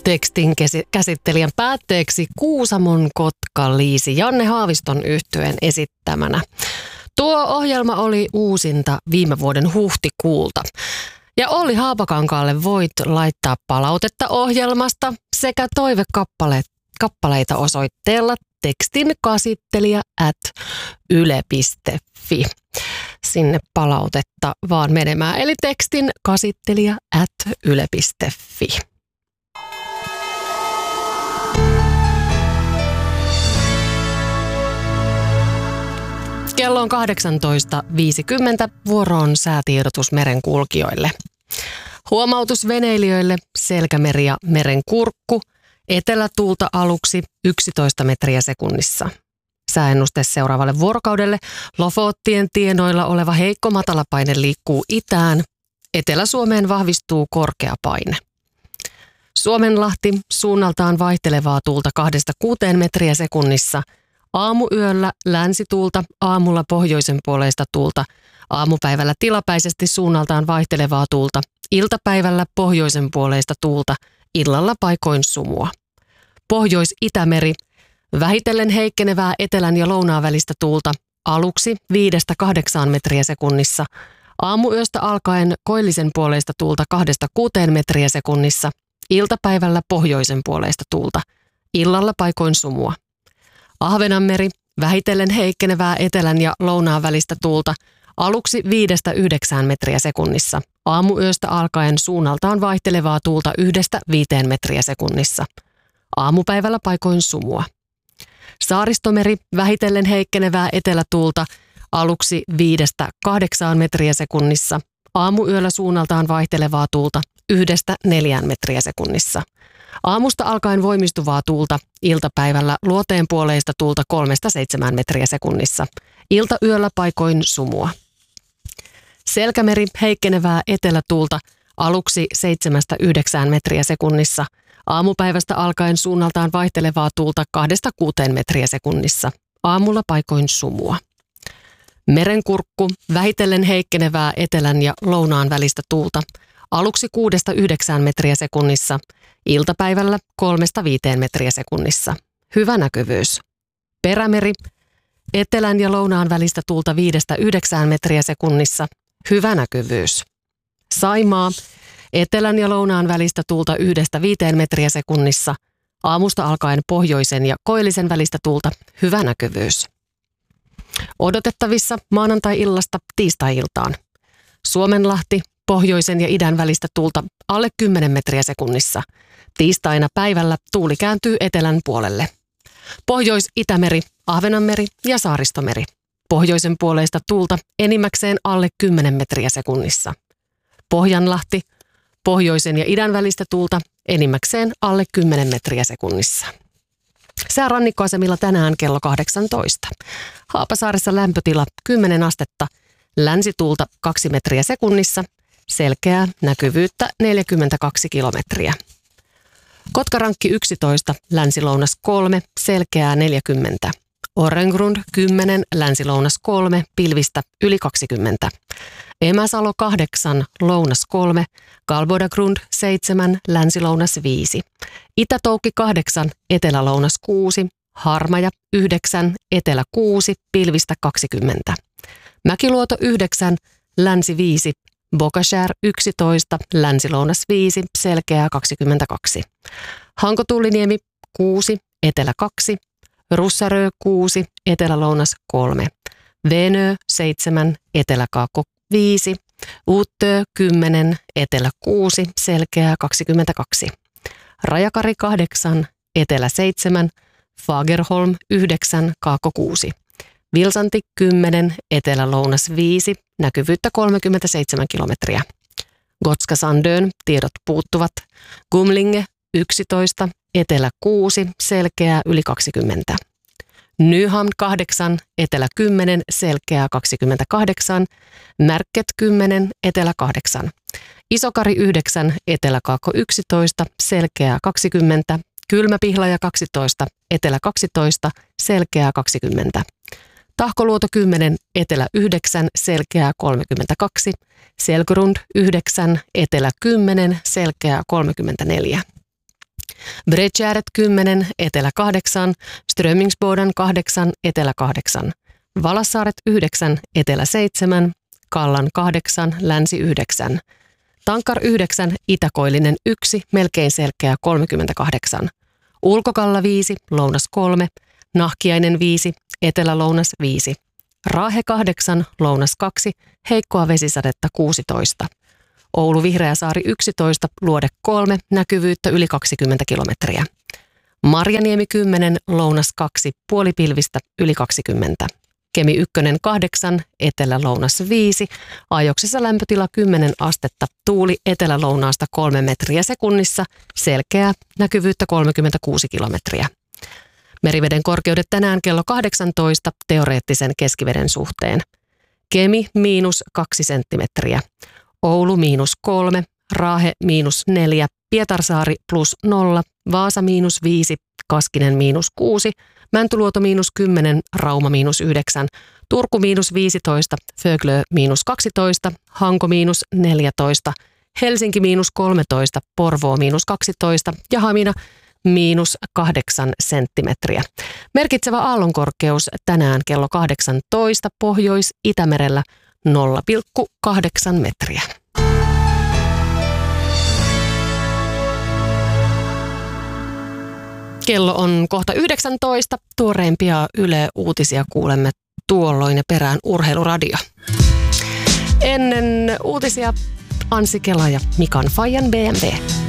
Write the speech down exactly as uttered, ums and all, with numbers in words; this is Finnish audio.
Tekstin käsittelijän päätteeksi Kuusamon Kotka-Liisi Janne Haaviston yhtyeen esittämänä. Tuo ohjelma oli uusinta viime vuoden huhtikuulta. Ja Olli Haapakankaalle voit laittaa palautetta ohjelmasta sekä toivekappaleita osoitteella tekstinkäsittelijä at yle piste fi. Sinne palautetta vaan menemään, eli tekstinkäsittelijä at yle piste fi. Kello on kahdeksantoista viisikymmentä, vuoroon säätiedotus merenkulkijoille. Huomautus veneilijöille, Selkämeri ja Merenkurkku, etelätuulta aluksi yksitoista metriä sekunnissa. Sääennuste seuraavalle vuorokaudelle, Lofottien tienoilla oleva heikko matalapaine liikkuu itään, Etelä-Suomeen vahvistuu korkea paine. Suomenlahti, suunnaltaan vaihtelevaa tuulta kahdesta kuuteen metriä sekunnissa. Aamuyöllä länsituulta, aamulla pohjoisen puoleista tuulta, aamupäivällä tilapäisesti suunnaltaan vaihtelevaa tuulta, iltapäivällä pohjoisen puoleista tuulta, illalla paikoin sumua. Pohjois-Itämeri, vähitellen heikkenevää etelän ja lounaan välistä tuulta, aluksi viidestä kahdeksaan metriä sekunnissa, aamuyöstä alkaen koillisen puoleista tuulta kahdesta kuuteen metriä sekunnissa, iltapäivällä pohjoisen puoleista tuulta, illalla paikoin sumua. Ahvenanmeri, vähitellen heikkenevää etelän ja lounaan välistä tuulta, aluksi viidestä yhdeksään metriä sekunnissa, aamuyöstä alkaen suunnaltaan vaihtelevaa tuulta yhdestä viiteen metriä sekunnissa, aamupäivällä paikoin sumua. Saaristomeri, vähitellen heikkenevää etelätuulta, aluksi viidestä kahdeksaan metriä sekunnissa, aamuyöllä suunnaltaan vaihtelevaa tuulta yhdestä neljään metriä sekunnissa. Aamusta alkaen voimistuvaa tuulta, iltapäivällä luoteen puoleista tuulta kolmesta seitsemään metriä sekunnissa, iltayöllä paikoin sumua. Selkämeri, heikkenevää etelätuulta, aluksi seitsemästä yhdeksään metriä sekunnissa, aamupäivästä alkaen suunnaltaan vaihtelevaa tuulta kahdesta kuuteen metriä sekunnissa, aamulla paikoin sumua. Merenkurkku, vähitellen heikkenevää etelän ja lounaan välistä tuulta, aluksi kuudesta yhdeksään metriä sekunnissa, iltapäivällä kolmesta viiteen metriä sekunnissa. Hyvä näkyvyys. Perämeri, etelän ja lounaan välistä tuulta viidestä yhdeksään metriä sekunnissa. Hyvä näkyvyys. Saimaa, etelän ja lounaan välistä tuulta yhdestä viiteen metriä sekunnissa. Aamusta alkaen pohjoisen ja koillisen välistä tuulta. Hyvä näkyvyys. Odotettavissa maanantai-illasta tiistai-iltaan. Suomenlahti, pohjoisen ja idän välistä tuulta alle kymmenen metriä sekunnissa. Tiistaina päivällä tuuli kääntyy etelän puolelle. Pohjois-Itämeri, Ahvenanmeri ja Saaristomeri. Pohjoisen puoleista tuulta enimmäkseen alle kymmenen metriä sekunnissa. Pohjanlahti, pohjoisen ja idän välistä tuulta enimmäkseen alle kymmenen metriä sekunnissa. Sää rannikkoasemilla tänään kello kahdeksantoista. Haapasaaressa lämpötila kymmenen astetta, länsituulta kaksi metriä sekunnissa, selkeää näkyvyyttä neljäkymmentäkaksi kilometriä. Kotkarankki yksitoista, länsilounas kolme, selkeää neljäkymmentä. Orrengrund kymmenen, länsilounas kolme, pilvistä yli kaksikymmentä. Emäsalo kahdeksan, lounas kolme, Galbodagrund seitsemän, länsilounas viisi. Itätoukki kahdeksan, etelälounas kuusi, Harmaja yhdeksän, etelä kuusi, pilvistä kaksikymmentä. Mäkiluoto yhdeksän, länsi viisi, Bokashär yksitoista, länsilounas viisi, selkeää kaksikymmentäkaksi. Hankotulliniemi kuusi, etelä kaksi, Russarö kuusi, etelälounas kolme, Venö seitsemän, eteläkaakko viisi, Uuttö kymmenen, etelä kuusi, selkeää kaksikymmentäkaksi. Rajakari kahdeksan, etelä seitsemän, Fagerholm yhdeksän, kaakko kuusi. Vilsanti kymmenen, etelä-lounas viisi, näkyvyyttä kolmekymmentäseitsemän kilometriä. Gotska Sandön, tiedot puuttuvat. Gumlinge yksitoista, etelä kuusi, selkeää yli kaksikymmentä. Nyhamn kahdeksan, etelä kymmenen, selkeää kaksikymmentäkahdeksan. Märket kymmenen, etelä kahdeksan. Isokari yhdeksän, eteläkaakko yksitoista, selkeää kaksikymmentä. Kylmäpihlaja kaksitoista, etelä kaksitoista, selkeää kaksikymmentä. Tahkoluoto kymmenen, etelä yhdeksän, selkeää kolmekymmentäkaksi. Selgrund yhdeksän, etelä kymmenen, selkeää kolmekymmentäneljä. Bredgäret kymmenen, etelä kahdeksan, Strömingsboden kahdeksan, etelä kahdeksan, Valassaaret yhdeksän, etelä seitsemän, Kallan kahdeksan, länsi yhdeksän, Tankar yhdeksän, Itäkoillinen yksi, melkein selkeä kolmekymmentäkahdeksan, Ulkokalla viisi, lounas kolme, Nahkiainen viisi, etelä-lounas viisi, Raahe kahdeksan, lounas kaksi, heikkoa vesisadetta kuusitoista, Oulu Vihreäsaari yksitoista, Luode kolme, näkyvyyttä yli kaksikymmentä kilometriä, Marjaniemi kymmenen, lounas kaksi, puolipilvistä yli kaksikymmentä, Kemi ykkönen kahdeksan, etelä-lounas viisi, Ajoksessa lämpötila kymmenen astetta, tuuli etelä-lounaasta kolme metriä sekunnissa, selkeää, näkyvyyttä kolmekymmentäkuusi kilometriä. Meriveden korkeudet tänään kello kahdeksantoista teoreettisen keskiveden suhteen. Kemi miinus kaksi senttimetriä, Oulu miinus kolme, Raahe miinus neljä, Pietarsaari plus nolla, Vaasa miinus viisi, Kaskinen miinus kuusi, Mäntyluoto miinus kymmenen, Rauma miinus yhdeksän, Turku miinus viisitoista, Föglö miinus kaksitoista, Hanko miinus neljätoista, Helsinki miinus kolmetoista, Porvoo miinus kaksitoista ja Hamina miinus kahdeksan senttimetriä. Merkitsevä aallonkorkeus tänään kello kahdeksantoista Pohjois-Itämerellä nolla pilkku kahdeksan metriä. Kello on kohta yhdeksäntoista. Tuoreimpia Yle Uutisia kuulemme tuolloin ja perään Urheiluradio. Ennen uutisia Anssi Kela ja Mikan Fajan B M W.